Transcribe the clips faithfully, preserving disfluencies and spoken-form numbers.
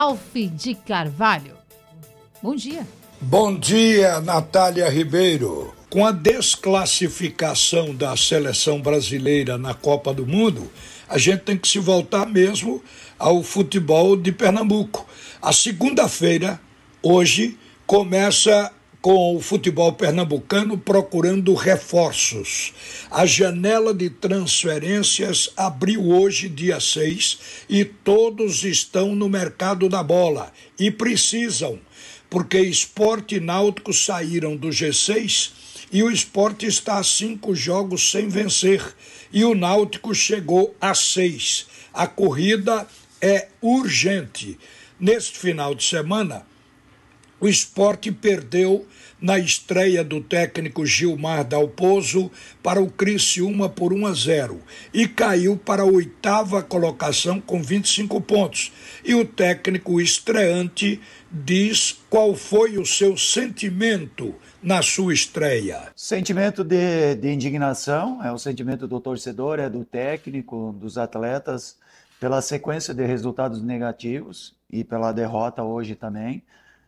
Ralph de Carvalho. Bom dia. Bom dia, Natália Ribeiro. Com a desclassificação da seleção brasileira na Copa do Mundo, a gente tem que se voltar mesmo ao futebol de Pernambuco. A segunda-feira, hoje, começa com o futebol pernambucano procurando reforços. A janela de transferências abriu hoje, dia seis, e todos estão no mercado da bola e precisam, porque Sport e Náutico saíram do G seis e o Sport está a cinco jogos sem vencer e o Náutico chegou a seis. A corrida é urgente. Neste final de semana, o Sport perdeu na estreia do técnico Gilmar Dalpozo para o Criciúma por um a zero e caiu para a oitava colocação com vinte e cinco pontos. E o técnico estreante diz qual foi o seu sentimento na sua estreia. Sentimento de, de indignação, é o sentimento do torcedor, é do técnico, dos atletas, pela sequência de resultados negativos e pela derrota hoje também.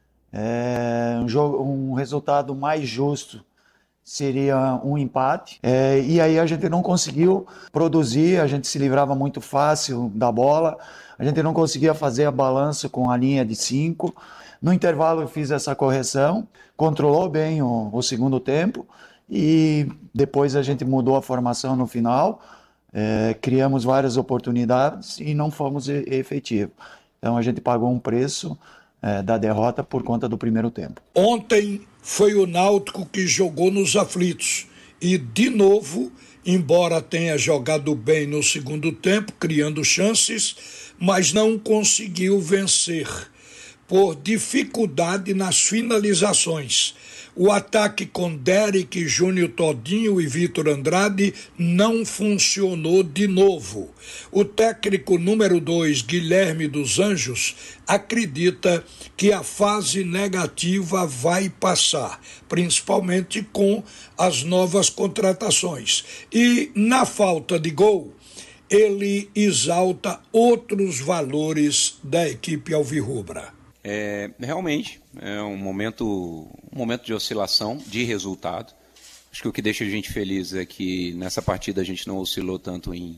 É, um, jogo, um resultado mais justo seria um empate, é, e aí a gente não conseguiu produzir, a gente se livrava muito fácil da bola, a gente não conseguia fazer a balança com a linha de cinco. No intervalo eu fiz essa correção, controlou bem o, o segundo tempo e depois a gente mudou a formação no final, é, criamos várias oportunidades e não fomos efetivos. Então a gente pagou um preço É, da derrota por conta do primeiro tempo. Ontem foi o Náutico que jogou nos aflitos e, de novo, embora tenha jogado bem no segundo tempo, criando chances, mas não conseguiu vencer por dificuldade nas finalizações. O ataque com Derek, Júnior Todinho e Vitor Andrade não funcionou de novo. O técnico número dois, Guilherme dos Anjos, acredita que a fase negativa vai passar, principalmente com as novas contratações. E na falta de gol, ele exalta outros valores da equipe alvirrubra. É, realmente é um momento, um momento de oscilação de resultado. Acho que o que deixa a gente feliz é que nessa partida a gente não oscilou tanto em,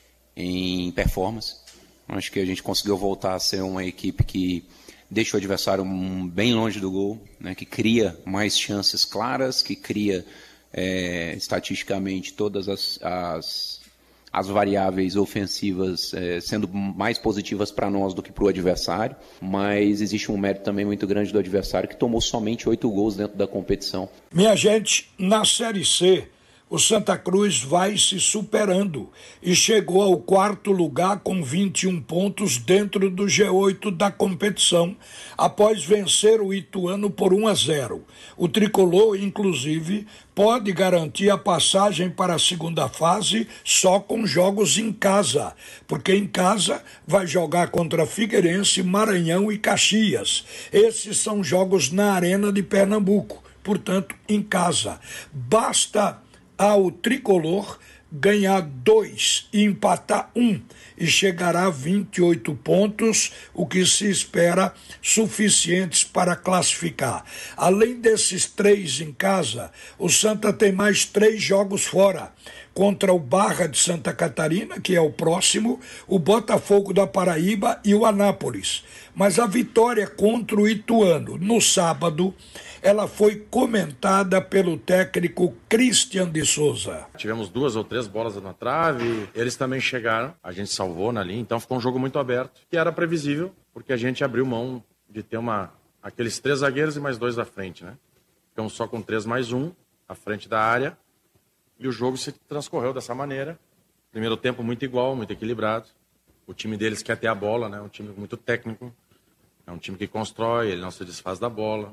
em performance. Acho que a gente conseguiu voltar a ser uma equipe que deixa o adversário bem longe do gol, né, que cria mais chances claras, que cria é, estatisticamente todas as, as, as variáveis ofensivas é, sendo mais positivas para nós do que para o adversário, mas existe um mérito também muito grande do adversário que tomou somente oito gols dentro da competição. Minha gente, na Série C, o Santa Cruz vai se superando e chegou ao quarto lugar com vinte e um pontos dentro do G oito da competição, após vencer o Ituano por um a zero. O tricolor, inclusive, pode garantir a passagem para a segunda fase só com jogos em casa, porque em casa vai jogar contra Figueirense, Maranhão e Caxias. Esses são jogos na Arena de Pernambuco, portanto, em casa. Basta ao tricolor ganhar dois e empatar um e chegará a vinte e oito pontos, o que se espera suficientes para classificar. Além desses três em casa, o Santa tem mais três jogos fora, contra o Barra de Santa Catarina, que é o próximo, o Botafogo da Paraíba e o Anápolis. Mas a vitória contra o Ituano no sábado, ela foi comentada pelo técnico Christian de Souza. Tivemos duas ou três bolas na trave, eles também chegaram, a gente salvou na linha, então ficou um jogo muito aberto, que era previsível, porque a gente abriu mão de ter uma, aqueles três zagueiros e mais dois à frente, né? Ficamos só com três mais um à frente da área, e o jogo se transcorreu dessa maneira. Primeiro tempo muito igual, muito equilibrado. O time deles quer ter a bola, né? Um time muito técnico, é um time que constrói, ele não se desfaz da bola.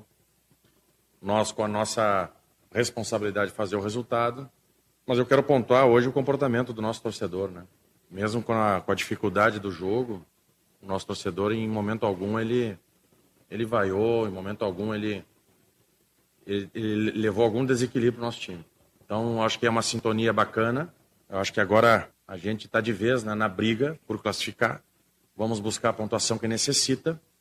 Nós, com a nossa responsabilidade de fazer o resultado. Mas eu quero pontuar hoje o comportamento do nosso torcedor, né? Mesmo com a, com a dificuldade do jogo, o nosso torcedor, em momento algum, ele, ele vaiou, em momento algum, ele, ele, ele levou algum desequilíbrio no nosso time. Então, acho que é uma sintonia bacana. Eu acho que agora a gente está de vez, né, na briga por classificar. Vamos buscar a pontuação que necessita.